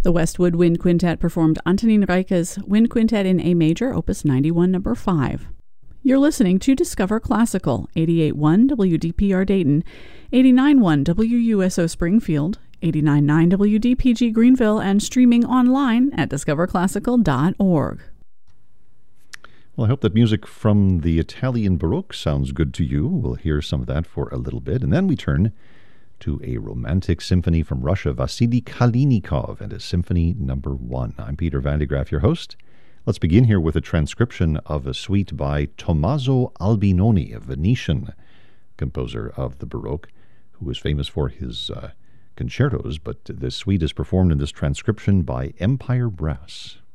The Westwood Wind Quintet performed Antonin Reiche's Wind Quintet in A Major, Opus 91, No. 5. You're listening to Discover Classical, 88.1 WDPR Dayton, 89.1 WUSO Springfield, 89.9 WDPG Greenville, and streaming online at discoverclassical.org. Well, I hope that music from the Italian Baroque sounds good to you. We'll hear some of that for a little bit, and then we turn to a romantic symphony from Russia, Vasily Kalinikov and his Symphony No. 1. I'm Peter Van de Graaff, your host. Let's begin here with a transcription of a suite by Tommaso Albinoni, a Venetian composer of the Baroque, who was famous for his concertos, but this suite is performed in this transcription by Empire Brass.